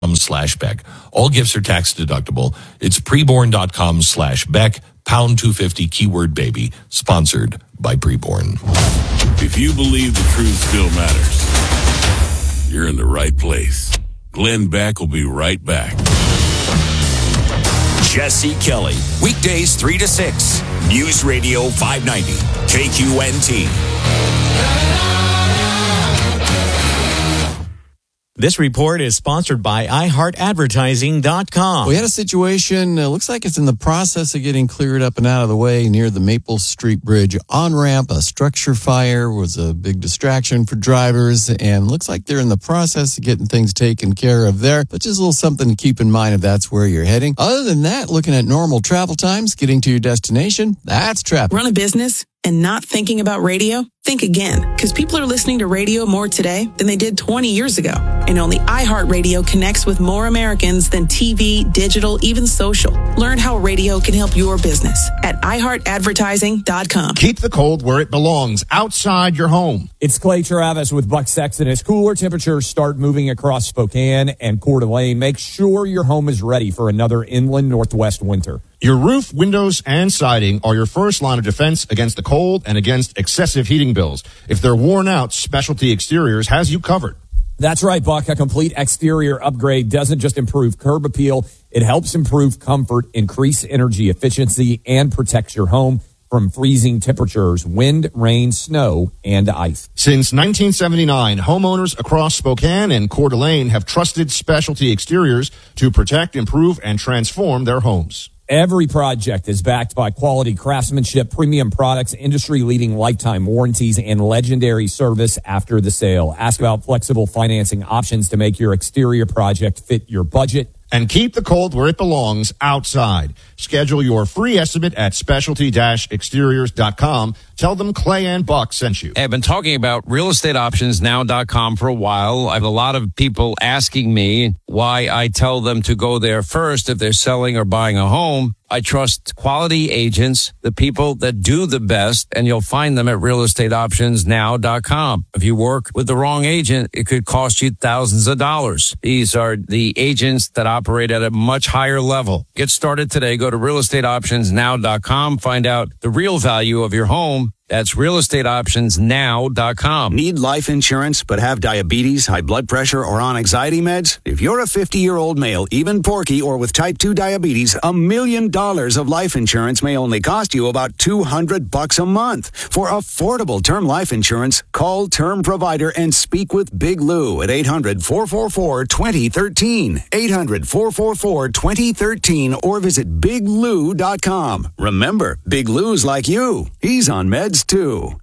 preborn.com/Beck. All gifts are tax deductible. It's preborn.com/Beck, pound 250, keyword baby, sponsored by Preborn. If you believe the truth still matters, you're in the right place. Glenn Beck will be right back. Jesse Kelly, weekdays 3 to 6, News Radio 590, KQNT. This report is sponsored by iHeartAdvertising.com. We had a situation, looks like it's in the process of getting cleared up and out of the way near the Maple Street Bridge on-ramp. A structure fire was a big distraction for drivers, and looks like they're in the process of getting things taken care of there. But just a little something to keep in mind if that's where you're heading. Other than that, looking at normal travel times, getting to your destination, that's traffic. Run a business and not thinking about radio? Think again, because people are listening to radio more today than they did 20 years ago. And only iHeartRadio connects with more Americans than TV, digital, even social. Learn how radio can help your business at iHeartAdvertising.com. Keep the cold where it belongs, outside your home. It's Clay Travis with Buck Sexton. As cooler temperatures start moving across Spokane and Coeur d'Alene, make sure your home is ready for another inland Northwest winter. Your roof, windows, and siding are your first line of defense against the cold and against excessive heating bills. If they're worn out, Specialty Exteriors has you covered. That's right, Buck. A complete exterior upgrade doesn't just improve curb appeal. It helps improve comfort, increase energy efficiency, and protects your home from freezing temperatures, wind, rain, snow, and ice. Since 1979, homeowners across Spokane and Coeur d'Alene have trusted Specialty Exteriors to protect, improve, and transform their homes. Every project is backed by quality craftsmanship, premium products, industry-leading lifetime warranties, and legendary service after the sale. Ask about flexible financing options to make your exterior project fit your budget. And keep the cold where it belongs, outside. Schedule your free estimate at specialty-exteriors.com. Tell them Clay and Buck sent you. I've been talking about realestateoptionsnow.com for a while. I have a lot of people asking me why I tell them to go there first if they're selling or buying a home. I trust quality agents, the people that do the best, and you'll find them at realestateoptionsnow.com. If you work with the wrong agent, it could cost you thousands of dollars. These are the agents that operate at a much higher level. Get started today. Go to realestateoptionsnow.com. Find out the real value of your home. That's realestateoptionsnow.com. Need life insurance but have diabetes, high blood pressure, or on anxiety meds? If you're a 50-year-old male, even porky, or with type 2 diabetes, $1 million of life insurance may only cost you about $200 a month. For affordable term life insurance, call Term Provider and speak with Big Lou at 800-444-2013. 800-444-2013 or visit biglou.com. Remember, Big Lou's like you. He's on meds too.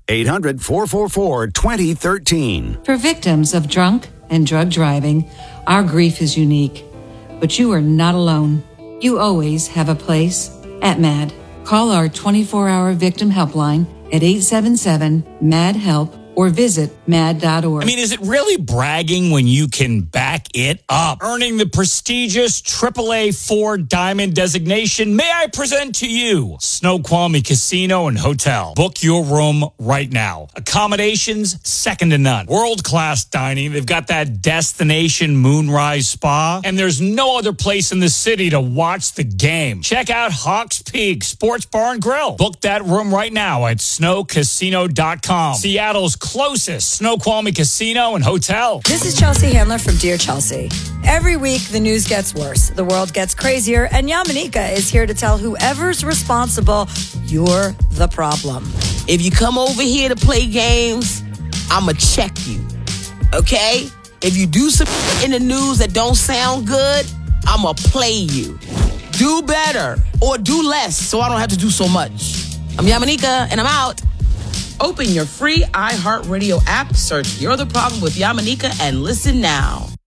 800-444-2013. For victims of drunk and drug driving, our grief is unique. But you are not alone. You always have a place at MAD. Call our 24-hour victim helpline at 877-MAD-HELP or visit mad.org. I mean, is it really bragging when you can back it up? Earning the prestigious AAA 4 Diamond designation, may I present to you Snoqualmie Casino and Hotel. Book your room right now. Accommodations, second to none. World-class dining. They've got that destination Moonrise Spa. And there's no other place in the city to watch the game. Check out Hawks Peak Sports Bar and Grill. Book that room right now at snowcasino.com. Seattle's closest Snoqualmie Casino and Hotel. This is Chelsea Handler from Dear Chelsea. Every week, the news gets worse. The world gets crazier, and Yamanika is here to tell whoever's responsible, you're the problem. If you come over here to play games, I'ma check you, okay? If you do some in the news that don't sound good, I'ma play you. Do better or do less so I don't have to do so much. I'm Yamanika, and I'm out. Open your free iHeartRadio app, search You're the Problem with Yamanika, and listen now.